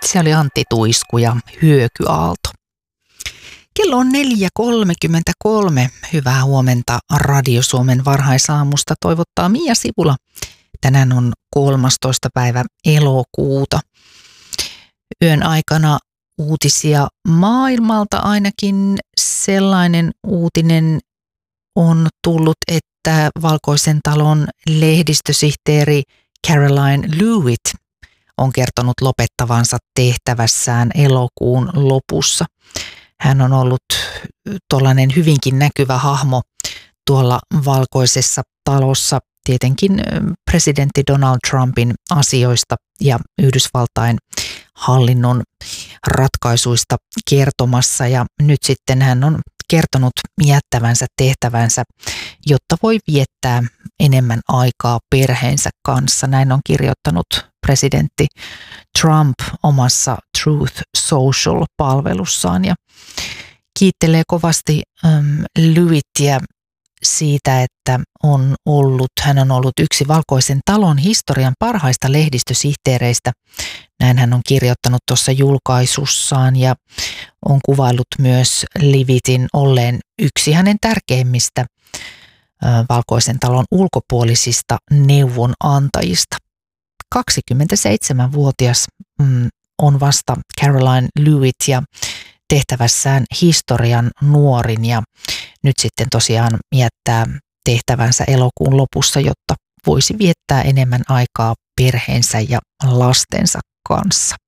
Se oli Antti Tuisku ja Hyökyaalto. Kello on 4.33. Hyvää huomenta Radio Suomen varhaisaamusta toivottaa Mia Sipula. Tänään on 13. päivä elokuuta. Yön aikana uutisia maailmalta, ainakin sellainen uutinen on tullut, että Valkoisen talon lehdistösihteeri Caroline Leavitt on kertonut lopettavansa tehtävässään elokuun lopussa. Hän on ollut tuollainen hyvinkin näkyvä hahmo tuolla Valkoisessa talossa, tietenkin presidentti Donald Trumpin asioista ja Yhdysvaltain hallinnon ratkaisuista kertomassa. Ja nyt sitten hän on kertonut jättävänsä tehtävänsä, jotta voi viettää enemmän aikaa perheensä kanssa. Näin on kirjoittanut presidentti Trump omassa Truth Social-palvelussaan ja kiittelee kovasti Leavittiä siitä, että hän on ollut yksi Valkoisen talon historian parhaista lehdistösihteereistä. Näin hän on kirjoittanut tuossa julkaisussaan ja on kuvaillut myös Leavittin olleen yksi hänen tärkeimmistä Valkoisen talon ulkopuolisista neuvonantajista. 27-vuotias on vasta Caroline Leavitt ja tehtävässään historian nuorin ja nyt sitten tosiaan jättää tehtävänsä elokuun lopussa, jotta voisi viettää enemmän aikaa perheensä ja lastensa kanssa.